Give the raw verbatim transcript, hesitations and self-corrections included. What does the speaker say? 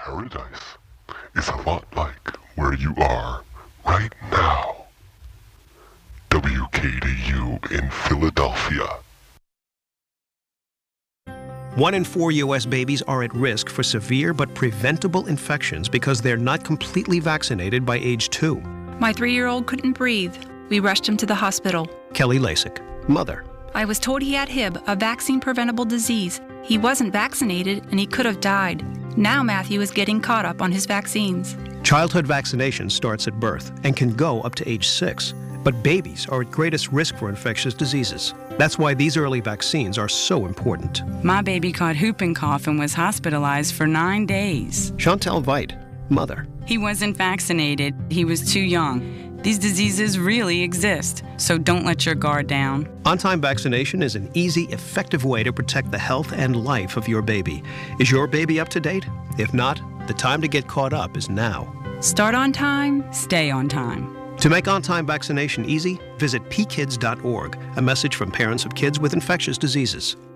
paradise is a lot like where you are right now. W K D U in Philadelphia. One in four U S babies are at risk for severe but preventable infections because they're not completely vaccinated by age two. My three-year-old couldn't breathe. We rushed him to the hospital. Kelly Lasik, mother. I was told he had H I B, a vaccine-preventable disease. He wasn't vaccinated and he could have died. Now Matthew is getting caught up on his vaccines. Childhood vaccination starts at birth and can go up to age six. But babies are at greatest risk for infectious diseases. That's why these early vaccines are so important. My baby caught whooping cough and was hospitalized for nine days. Chantel Veit, mother. He wasn't vaccinated. He was too young. These diseases really exist, so don't let your guard down. On-time vaccination is an easy, effective way to protect the health and life of your baby. Is your baby up to date? If not, the time to get caught up is now. Start on time, stay on time. To make on-time vaccination easy, visit p kids dot org, a message from parents of kids with infectious diseases.